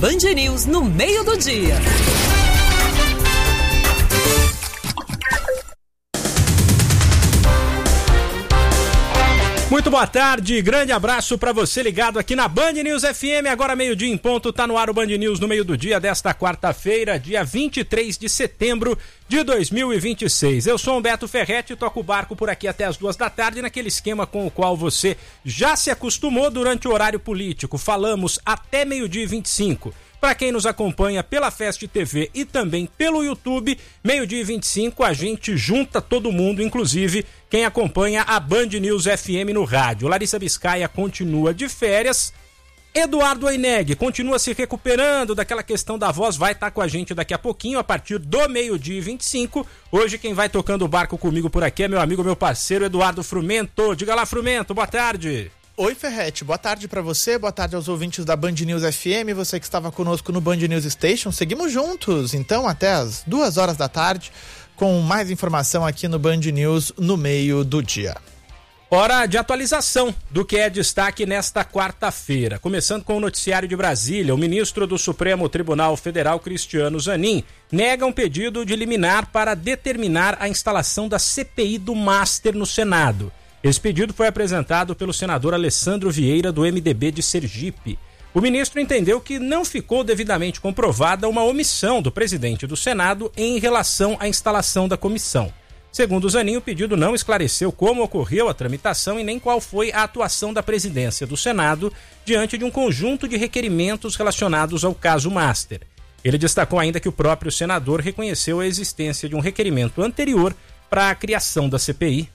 Band News no meio do dia. Muito boa tarde, grande abraço para você ligado aqui na Band News FM, agora meio-dia em ponto, tá no ar o Band News no meio do dia desta quarta-feira, dia 23 de setembro de 2026. Eu sou Humberto Ferretti e toco o barco por aqui até as 2 da tarde, naquele esquema com o qual você já se acostumou durante o horário político. Falamos até meio-dia e 25. Para quem nos acompanha pela Fest TV e também pelo YouTube, meio-dia e 25, a gente junta todo mundo, inclusive quem acompanha a Band News FM no rádio. Larissa Biscaia continua de férias, Eduardo Oineg continua se recuperando daquela questão da voz, vai estar com a gente daqui a pouquinho, a partir do meio-dia e 25. Hoje quem vai tocando o barco comigo por aqui é meu amigo, meu parceiro Eduardo Frumento. Diga lá, Frumento, boa tarde. Oi, Ferretti, boa tarde pra você, boa tarde aos ouvintes da Band News FM, você que estava conosco no Band News Station. Seguimos juntos, então, até as 2 horas da tarde, com mais informação aqui no Band News no meio do dia. Hora de atualização do que é destaque nesta quarta-feira. Começando com o noticiário de Brasília, o ministro do Supremo Tribunal Federal, Cristiano Zanin, nega um pedido de liminar para determinar a instalação da CPI do Master no Senado. Esse pedido foi apresentado pelo senador Alessandro Vieira, do MDB de Sergipe. O ministro entendeu que não ficou devidamente comprovada uma omissão do presidente do Senado em relação à instalação da comissão. Segundo o Zanin, o pedido não esclareceu como ocorreu a tramitação e nem qual foi a atuação da presidência do Senado diante de um conjunto de requerimentos relacionados ao caso Master. Ele destacou ainda que o próprio senador reconheceu a existência de um requerimento anterior para a criação da CPI.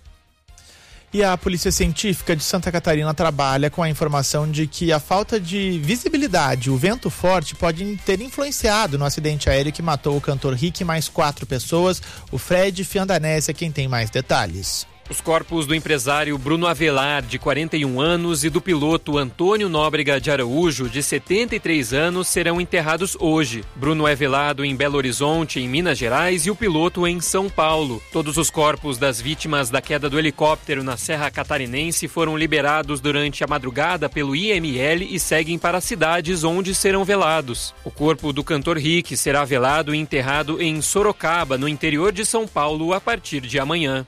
E a Polícia Científica de Santa Catarina trabalha com a informação de que a falta de visibilidade, o vento forte, pode ter influenciado no acidente aéreo que matou o cantor Rick e mais 4 pessoas. O Fred Fiandanese é quem tem mais detalhes. Os corpos do empresário Bruno Avelar, de 41 anos, e do piloto Antônio Nóbrega de Araújo, de 73 anos, serão enterrados hoje. Bruno é velado em Belo Horizonte, em Minas Gerais, e o piloto em São Paulo. Todos os corpos das vítimas da queda do helicóptero na Serra Catarinense foram liberados durante a madrugada pelo IML e seguem para as cidades onde serão velados. O corpo do cantor Rick será velado e enterrado em Sorocaba, no interior de São Paulo, a partir de amanhã.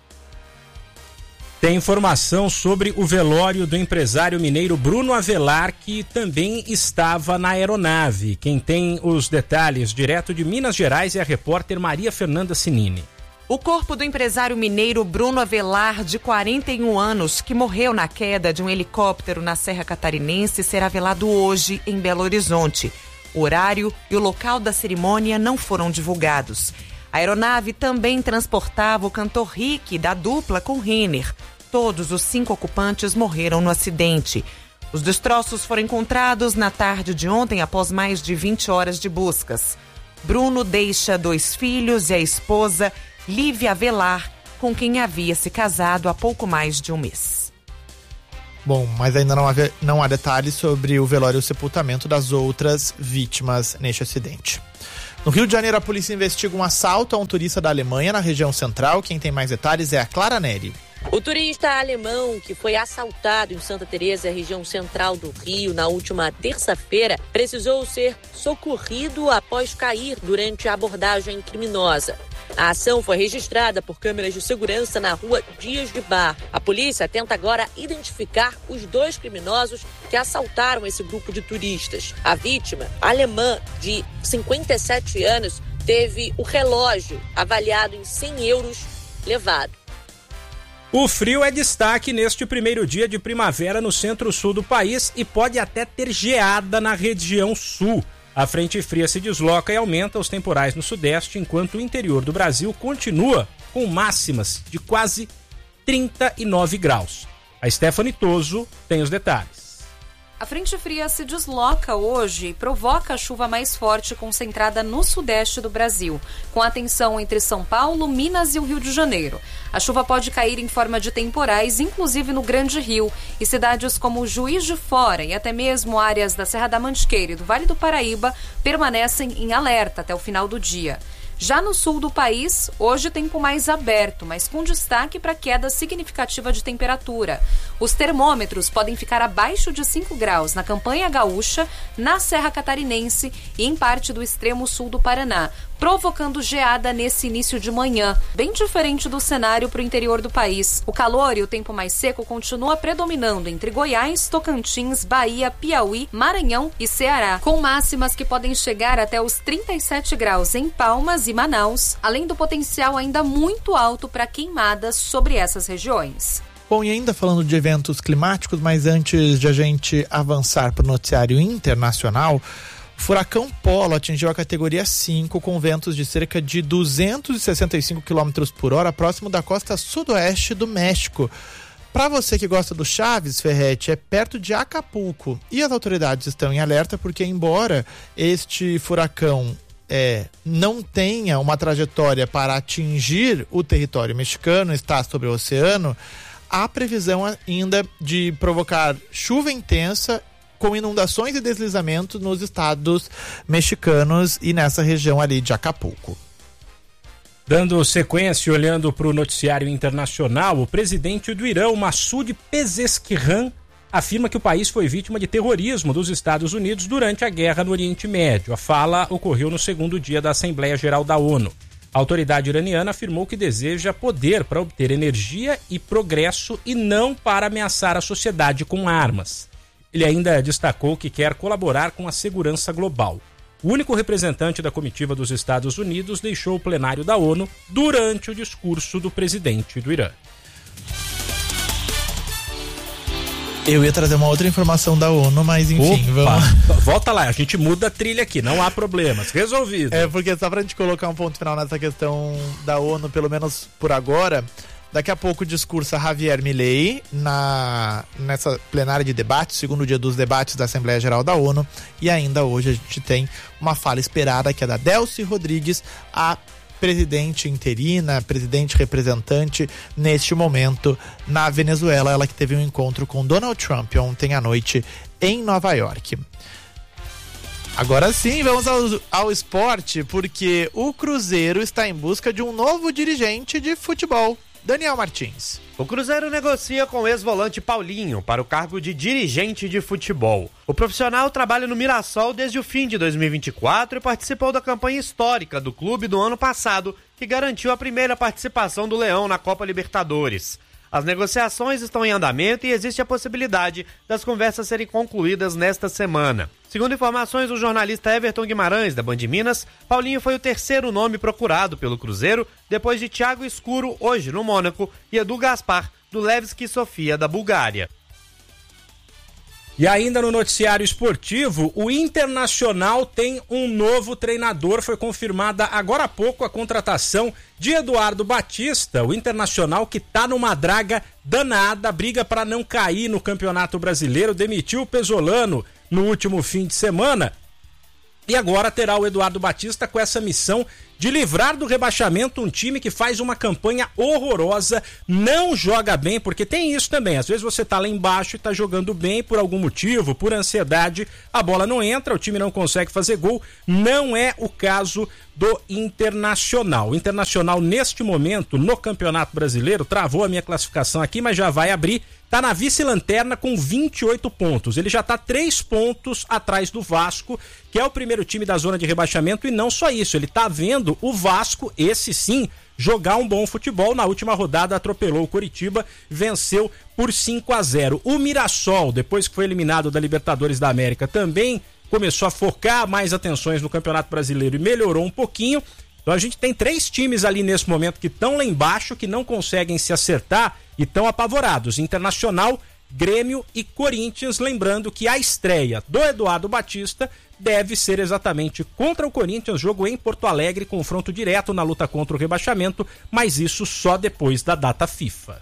Tem informação sobre o velório do empresário mineiro Bruno Avelar, que também estava na aeronave. Quem tem os detalhes direto de Minas Gerais é a repórter Maria Fernanda Sinini. O corpo do empresário mineiro Bruno Avelar, de 41 anos, que morreu na queda de um helicóptero na Serra Catarinense, será velado hoje em Belo Horizonte. O horário e o local da cerimônia não foram divulgados. A aeronave também transportava o cantor Rick, da dupla com Renner. Todos os 5 ocupantes morreram no acidente. Os destroços foram encontrados na tarde de ontem, após mais de 20 horas de buscas. Bruno deixa 2 filhos e a esposa, Lívia Avelar, com quem havia se casado há pouco mais de um mês. Bom, mas ainda não há detalhes sobre o velório e o sepultamento das outras vítimas neste acidente. No Rio de Janeiro, a polícia investiga um assalto a um turista da Alemanha na região central. Quem tem mais detalhes é a Clara Neri. O turista alemão que foi assaltado em Santa Teresa, região central do Rio, na última terça-feira, precisou ser socorrido após cair durante a abordagem criminosa. A ação foi registrada por câmeras de segurança na rua Dias de Bar. A polícia tenta agora identificar os 2 criminosos que assaltaram esse grupo de turistas. A vítima, alemã de 57 anos, teve o relógio avaliado em 100 euros levado. O frio é destaque neste primeiro dia de primavera no centro-sul do país e pode até ter geada na região sul. A frente fria se desloca e aumenta os temporais no sudeste, enquanto o interior do Brasil continua com máximas de quase 39 graus. A Stephanie Toso tem os detalhes. A frente fria se desloca hoje e provoca a chuva mais forte concentrada no sudeste do Brasil, com atenção entre São Paulo, Minas e o Rio de Janeiro. A chuva pode cair em forma de temporais, inclusive no Grande Rio, e cidades como Juiz de Fora e até mesmo áreas da Serra da Mantiqueira e do Vale do Paraíba permanecem em alerta até o final do dia. Já no sul do país, hoje tempo mais aberto, mas com destaque para queda significativa de temperatura. Os termômetros podem ficar abaixo de 5 graus na Campanha Gaúcha, na Serra Catarinense e em parte do extremo sul do Paraná, provocando geada nesse início de manhã, bem diferente do cenário para o interior do país. O calor e o tempo mais seco continua predominando entre Goiás, Tocantins, Bahia, Piauí, Maranhão e Ceará, com máximas que podem chegar até os 37 graus em Palmas e Manaus, além do potencial ainda muito alto para queimadas sobre essas regiões. Bom, e ainda falando de eventos climáticos, mas antes de a gente avançar para o noticiário internacional, o furacão Polo atingiu a categoria 5 com ventos de cerca de 265 km por hora próximo da costa sudoeste do México. Para você que gosta do Chaves, Ferretti, é perto de Acapulco. E as autoridades estão em alerta porque, embora este furacão não tenha uma trajetória para atingir o território mexicano, está sobre o oceano, há previsão ainda de provocar chuva intensa com inundações e deslizamentos nos estados mexicanos e nessa região ali de Acapulco. Dando sequência, olhando para o noticiário internacional, o presidente do Irã, Massoud Pezeshkian, afirma que o país foi vítima de terrorismo dos Estados Unidos durante a guerra no Oriente Médio. A fala ocorreu no segundo dia da Assembleia Geral da ONU. A autoridade iraniana afirmou que deseja poder para obter energia e progresso e não para ameaçar a sociedade com armas. Ele ainda destacou que quer colaborar com a segurança global. O único representante da comitiva dos Estados Unidos deixou o plenário da ONU durante o discurso do presidente do Irã. Eu ia trazer uma outra informação da ONU, mas enfim, vamos... Volta lá, a gente muda a trilha aqui, não há problemas, resolvido. Porque só pra gente colocar um ponto final nessa questão da ONU, pelo menos por agora, daqui a pouco discursa Javier Milei nessa plenária de debate, segundo dia dos debates da Assembleia Geral da ONU, e ainda hoje a gente tem uma fala esperada que é da Delcy Rodrigues, a presidente interina, presidente representante neste momento na Venezuela, ela que teve um encontro com Donald Trump ontem à noite em Nova York. Agora sim, vamos ao esporte, porque o Cruzeiro está em busca de um novo dirigente de futebol. Daniel Martins. O Cruzeiro negocia com o ex-volante Paulinho para o cargo de dirigente de futebol. O profissional trabalha no Mirassol desde o fim de 2024 e participou da campanha histórica do clube do ano passado, que garantiu a primeira participação do Leão na Copa Libertadores. As negociações estão em andamento e existe a possibilidade das conversas serem concluídas nesta semana. Segundo informações do jornalista Everton Guimarães, da Band Minas, Paulinho foi o terceiro nome procurado pelo Cruzeiro, depois de Thiago Escuro, hoje no Mônaco, e Edu Gaspar, do Levski Sofia, da Bulgária. E ainda no noticiário esportivo, o Internacional tem um novo treinador. Foi confirmada agora há pouco a contratação de Eduardo Batista, o Internacional que está numa draga danada, briga para não cair no Campeonato Brasileiro, demitiu o Pesolano no último fim de semana e agora terá o Eduardo Batista com essa missão de livrar do rebaixamento um time que faz uma campanha horrorosa, não joga bem, porque tem isso também, às vezes você tá lá embaixo e tá jogando bem por algum motivo, por ansiedade, a bola não entra, o time não consegue fazer gol, não é o caso do Internacional. O Internacional neste momento no Campeonato Brasileiro, travou a minha classificação aqui, mas já vai abrir, tá na vice-lanterna com 28 pontos, ele já tá 3 pontos atrás do Vasco, que é o primeiro time da zona de rebaixamento, e não só isso, ele tá vendo o Vasco, esse sim, jogar um bom futebol. Na última rodada atropelou o Coritiba, venceu por 5-0. O Mirassol, depois que foi eliminado da Libertadores da América, também começou a focar mais atenções no Campeonato Brasileiro e melhorou um pouquinho. Então a gente tem 3 times ali nesse momento que estão lá embaixo, que não conseguem se acertar e estão apavorados. Internacional, Grêmio e Corinthians, lembrando que a estreia do Eduardo Batista deve ser exatamente contra o Corinthians, jogo em Porto Alegre, confronto direto na luta contra o rebaixamento, mas isso só depois da data FIFA.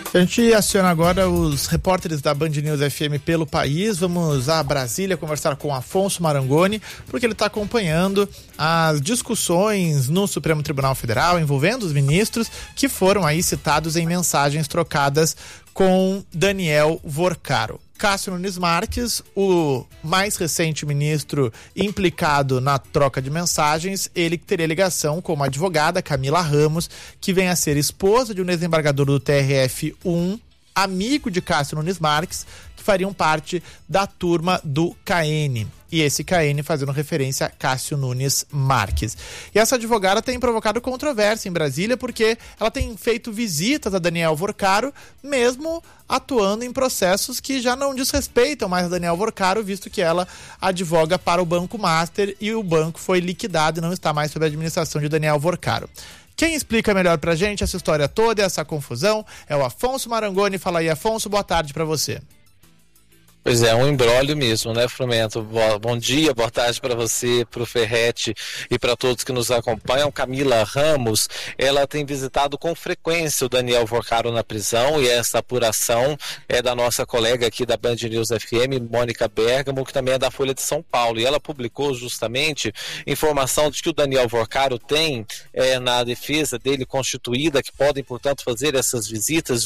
A gente aciona agora os repórteres da Band News FM pelo país. Vamos a Brasília conversar com Afonso Marangoni, porque ele está acompanhando as discussões no Supremo Tribunal Federal envolvendo os ministros que foram aí citados em mensagens trocadas com Daniel Vorcaro. Cássio Nunes Marques, o mais recente ministro implicado na troca de mensagens, ele que teria ligação com uma advogada, Camila Ramos, que vem a ser esposa de um desembargador do TRF-1, amigo de Cássio Nunes Marques, que fariam parte da turma do KN. E esse KN fazendo referência a Cássio Nunes Marques. E essa advogada tem provocado controvérsia em Brasília porque ela tem feito visitas a Daniel Vorcaro, mesmo atuando em processos que já não desrespeitam mais a Daniel Vorcaro, visto que ela advoga para o Banco Master e o banco foi liquidado e não está mais sob a administração de Daniel Vorcaro. Quem explica melhor pra gente essa história toda e essa confusão é o Afonso Marangoni. Fala aí, Afonso, boa tarde pra você. Pois é, um imbróglio mesmo, né, Frumento? Bom dia, boa tarde para você, para o Ferretti e para todos que nos acompanham. Camila Ramos, ela tem visitado com frequência o Daniel Vorcaro na prisão, e essa apuração é da nossa colega aqui da Band News FM, Mônica Bergamo, que também é da Folha de São Paulo, e ela publicou justamente informação de que o Daniel Vorcaro tem na defesa dele constituída, que podem, portanto, fazer essas visitas,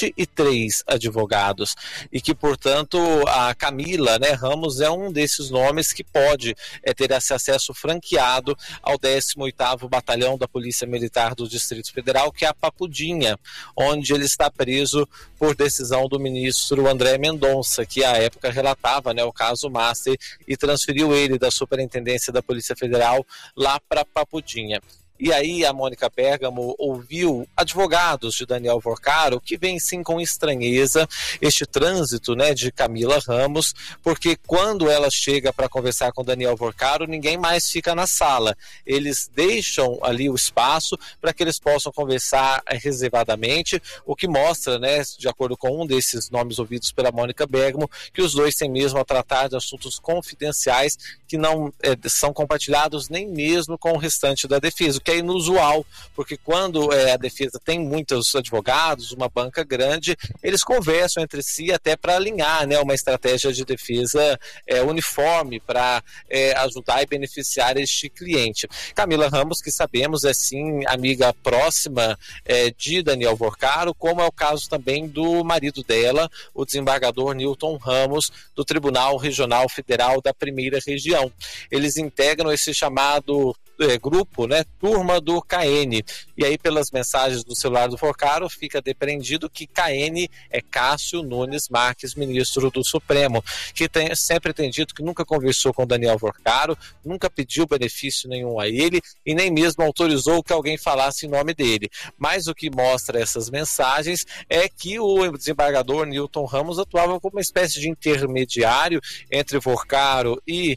23 advogados, e que, portanto, a Camila, né, Ramos é um desses nomes que pode ter esse acesso franqueado ao 18º Batalhão da Polícia Militar do Distrito Federal, que é a Papudinha, onde ele está preso por decisão do ministro André Mendonça, que à época relatava, né, o caso Master e transferiu ele da Superintendência da Polícia Federal lá para Papudinha. E aí a Mônica Bergamo ouviu advogados de Daniel Vorcaro que veem sim com estranheza este trânsito, né, de Camila Ramos, porque quando ela chega para conversar com Daniel Vorcaro, ninguém mais fica na sala. Eles deixam ali o espaço para que eles possam conversar reservadamente, o que mostra, né, de acordo com um desses nomes ouvidos pela Mônica Bergamo, que os dois têm mesmo a tratar de assuntos confidenciais que não são compartilhados nem mesmo com o restante da defesa, que é inusual, porque quando a defesa tem muitos advogados, uma banca grande, eles conversam entre si até para alinhar, né, uma estratégia de defesa uniforme para ajudar e beneficiar este cliente. Camila Ramos, que sabemos é sim amiga próxima de Daniel Vorcaro, como é o caso também do marido dela, o desembargador Newton Ramos, do Tribunal Regional Federal da Primeira Região. Eles integram esse chamado grupo, né, turma do KN, e aí pelas mensagens do celular do Vorcaro fica depreendido que KN é Cássio Nunes Marques, ministro do Supremo, que sempre tem dito que nunca conversou com Daniel Vorcaro, nunca pediu benefício nenhum a ele e nem mesmo autorizou que alguém falasse em nome dele. Mas o que mostra essas mensagens é que o desembargador Newton Ramos atuava como uma espécie de intermediário entre Vorcaro e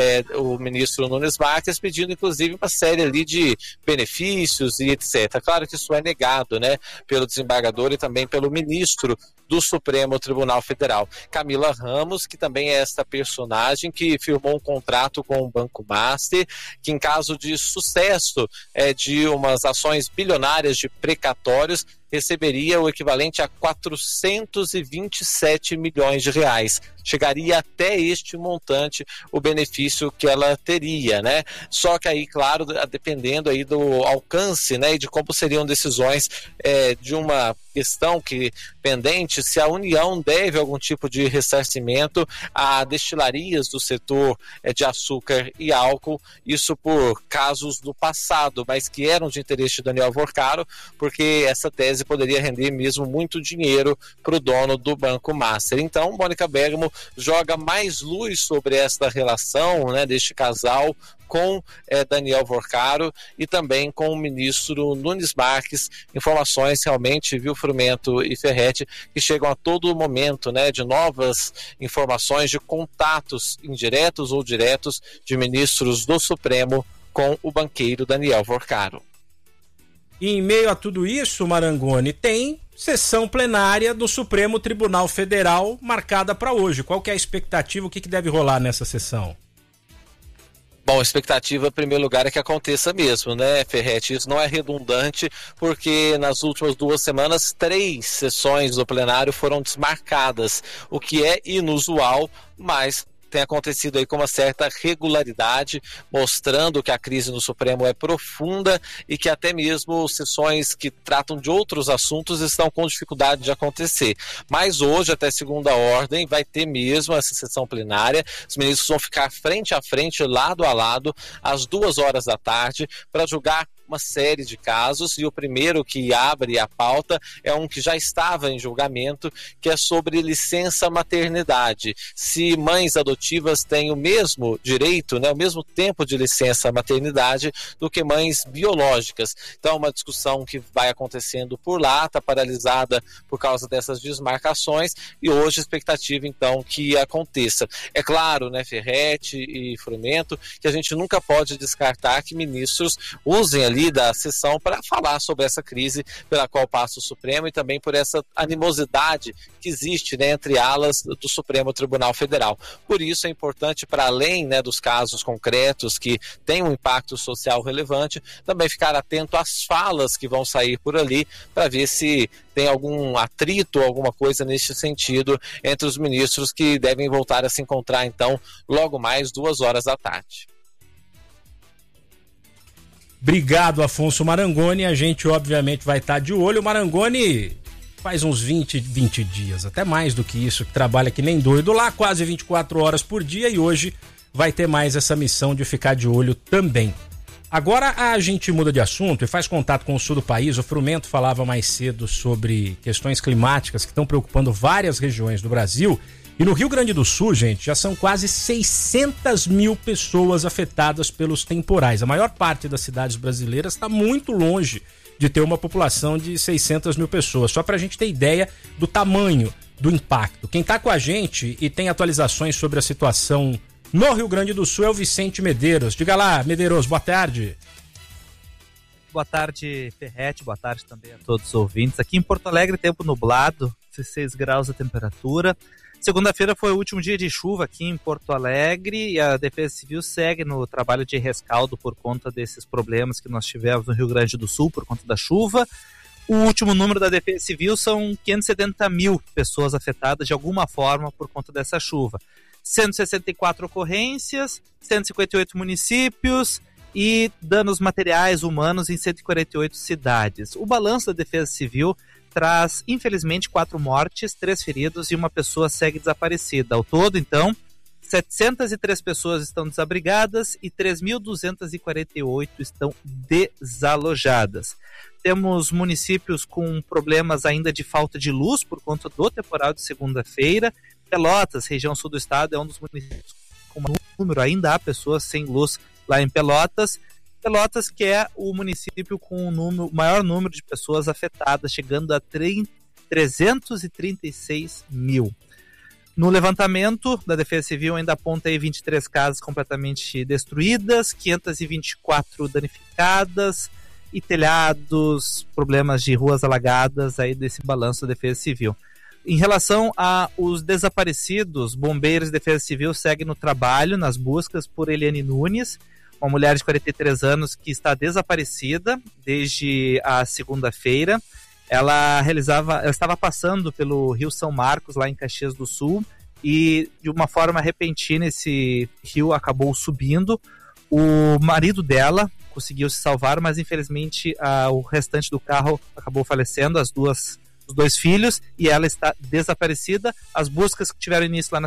o ministro Nunes Marques, pedindo inclusive uma série ali de benefícios e etc. Claro que isso é negado, né, pelo desembargador e também pelo ministro do Supremo Tribunal Federal. Camila Ramos, que também é esta personagem que firmou um contrato com o Banco Master, que em caso de sucesso de umas ações bilionárias de precatórios, receberia o equivalente a 427 milhões de reais. Chegaria até este montante o benefício que ela teria, né? Só que aí, claro, dependendo aí do alcance, né, e de como seriam decisões de uma questão que pendente, se a União deve algum tipo de ressarcimento a destilarias do setor de açúcar e álcool, isso por casos do passado, mas que eram de interesse de Daniel Vorcaro, porque essa tese poderia render mesmo muito dinheiro para o dono do Banco Master. Então, Mônica Bergamo joga mais luz sobre esta relação, né, deste casal com Daniel Vorcaro e também com o ministro Nunes Marques. Informações realmente, viu, Frumento e Ferretti, que chegam a todo momento, né, de novas informações de contatos indiretos ou diretos de ministros do Supremo com o banqueiro Daniel Vorcaro. E em meio a tudo isso, Marangoni, tem sessão plenária do Supremo Tribunal Federal marcada para hoje. Qual que é a expectativa? O que deve rolar nessa sessão? Bom, a expectativa, em primeiro lugar, é que aconteça mesmo, né, Ferretti? Isso não é redundante, porque nas últimas 2 semanas, 3 sessões do plenário foram desmarcadas, o que é inusual, mas tem acontecido aí com uma certa regularidade, mostrando que a crise no Supremo é profunda e que até mesmo sessões que tratam de outros assuntos estão com dificuldade de acontecer. Mas hoje, até segunda ordem, vai ter mesmo essa sessão plenária. Os ministros vão ficar frente a frente, lado a lado, às 2h da tarde, para julgar uma série de casos, e o primeiro que abre a pauta é um que já estava em julgamento, que é sobre licença maternidade. Se mães adotivas têm o mesmo direito, né, o mesmo tempo de licença maternidade do que mães biológicas. Então, uma discussão que vai acontecendo por lá, está paralisada por causa dessas desmarcações, e hoje a expectativa, então, que aconteça. É claro, né, Ferretti e Frumento, que a gente nunca pode descartar que ministros usem ali da sessão para falar sobre essa crise pela qual passa o Supremo e também por essa animosidade que existe, né, entre alas do Supremo Tribunal Federal. Por isso é importante, para além, né, dos casos concretos que têm um impacto social relevante, também ficar atento às falas que vão sair por ali para ver se tem algum atrito, alguma coisa neste sentido entre os ministros, que devem voltar a se encontrar então logo mais 2h da tarde. Obrigado, Afonso Marangoni. A gente, obviamente, vai estar de olho. O Marangoni faz uns 20 dias, até mais do que isso, que trabalha que nem doido lá, quase 24 horas por dia, e hoje vai ter mais essa missão de ficar de olho também. Agora a gente muda de assunto e faz contato com o sul do país. O Frumento falava mais cedo sobre questões climáticas que estão preocupando várias regiões do Brasil. E no Rio Grande do Sul, gente, já são quase 600 mil pessoas afetadas pelos temporais. A maior parte das cidades brasileiras está muito longe de ter uma população de 600 mil pessoas. Só para a gente ter ideia do tamanho do impacto. Quem está com a gente e tem atualizações sobre a situação no Rio Grande do Sul é o Vicente Medeiros. Diga lá, Medeiros, boa tarde. Boa tarde, Ferretti, boa tarde também a todos os ouvintes. Aqui em Porto Alegre, tempo nublado, 16 graus a temperatura. Segunda-feira foi o último dia de chuva aqui em Porto Alegre e a Defesa Civil segue no trabalho de rescaldo por conta desses problemas que nós tivemos no Rio Grande do Sul por conta da chuva. O último número da Defesa Civil são 570 mil pessoas afetadas de alguma forma por conta dessa chuva. 164 ocorrências, 158 municípios e danos materiais humanos em 148 cidades. O balanço da Defesa Civil traz, infelizmente, 4 mortes, 3 feridos e uma pessoa segue desaparecida. Ao todo, então, 703 pessoas estão desabrigadas e 3.248 estão desalojadas. Temos municípios com problemas ainda de falta de luz por conta do temporal de segunda-feira. Pelotas, região sul do estado, é um dos municípios com um número, ainda há pessoas sem luz lá em Pelotas. Pelotas, que é o município com o maior número de pessoas afetadas, chegando a 336 mil. No levantamento da Defesa Civil ainda aponta aí 23 casas completamente destruídas, 524 danificadas e telhados, problemas de ruas alagadas aí desse balanço da Defesa Civil. Em relação aos desaparecidos, bombeiros e Defesa Civil seguem no trabalho, nas buscas por Eliane Nunes, uma mulher de 43 anos que está desaparecida desde a segunda-feira. Ela estava passando pelo Rio São Marcos, lá em Caxias do Sul, e de uma forma repentina esse rio acabou subindo. O marido dela conseguiu se salvar, mas infelizmente o restante do carro acabou falecendo, os 2 filhos, e ela está desaparecida. As buscas que tiveram início lá na